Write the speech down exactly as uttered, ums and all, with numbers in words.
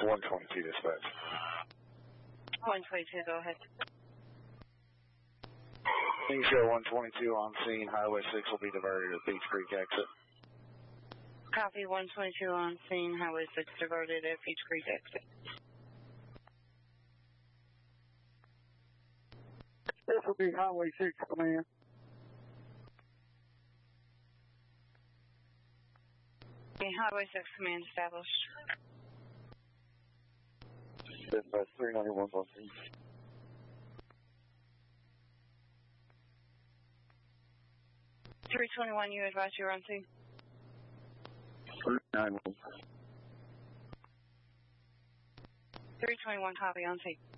one twenty-two dispatch. one twenty-two, go ahead. You show one twenty-two on scene. Highway six will be diverted to Beach Creek exit. Copy, one twenty-two on scene. Highway six diverted at Beach Creek exit. This will be Highway six, command. Highway six command established. Dispatch three ninety-one on scene. three twenty-one, you advise you're on scene. three ninety-one. three twenty-one, copy on scene.